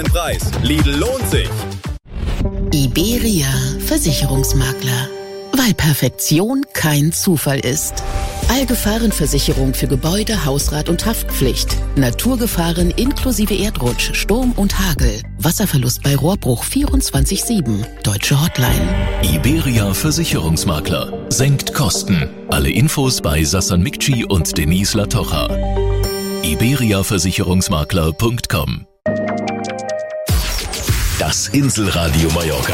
Preis. Lidl lohnt sich. Iberia Versicherungsmakler. Weil Perfektion kein Zufall ist. Allgefahrenversicherung für Gebäude, Hausrat und Haftpflicht. Naturgefahren inklusive Erdrutsch, Sturm und Hagel. Wasserverlust bei Rohrbruch 24/7. Deutsche Hotline. Iberia Versicherungsmakler. Senkt Kosten. Alle Infos bei Sassan Mikci und Denise Latocha. iberiaversicherungsmakler.com. Das Inselradio Mallorca.